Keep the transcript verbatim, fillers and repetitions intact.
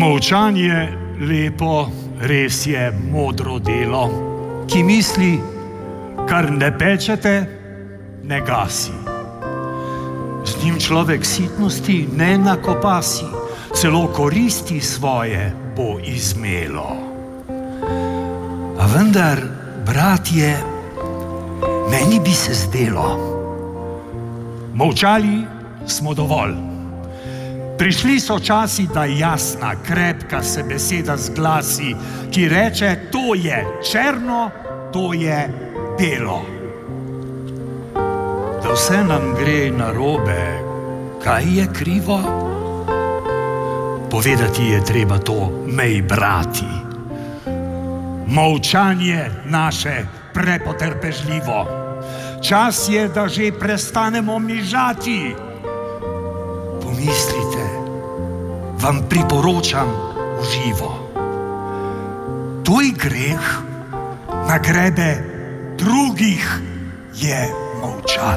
Molčanje lepo, res je modro delo, ki misli, kar ne pečete, ne gasi. Z njim človek sitnosti ne nakopasi, celo koristi svoje bo izmelo. A vendar, bratje, meni bi se zdelo, molčali smo dovolj. Prišli so časi, da jasna, krepka se beseda zglasi, ki reče, to je črno, to je belo. Da vse nam gre narobe, kaj je krivo? Povedati je treba to, mej brati. Molčanje naše prepotrpežljivo. Čas je, da že prestanemo mižati. Pomislite, vam priporočam v živo. Tuj greh na grebe drugih je molčati.